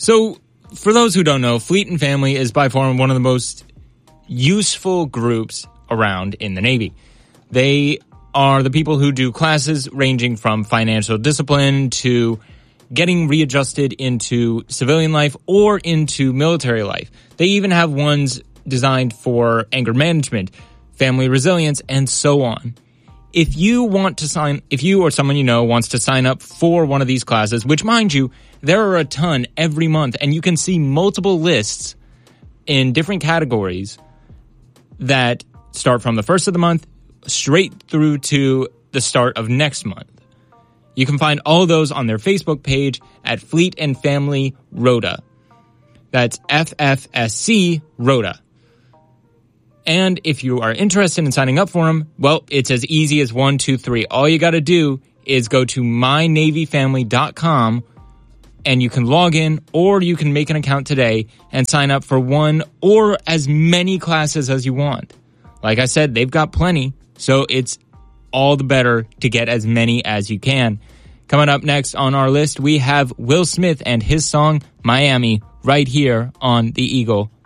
So, for those who don't know, Fleet and Family is by far one of the most useful groups around in the Navy. They are the people who do classes ranging from financial discipline to getting readjusted into civilian life or into military life. They even have ones designed for anger management, family resilience, and so on. If you or someone you know wants to sign up for one of these classes, which, mind you, there are a ton every month, and you can see multiple lists in different categories that start from the first of the month straight through to the start of next month. You can find all of those on their Facebook page at Fleet and Family Rota. That's FFSC Rota. And if you are interested in signing up for them, well, it's as easy as 1, 2, 3. All you got to do is go to mynavyfamily.com and you can log in, or you can make an account today and sign up for one or as many classes as you want. Like I said, they've got plenty, so it's all the better to get as many as you can. Coming up next on our list, we have Will Smith and his song Miami right here on the Eagle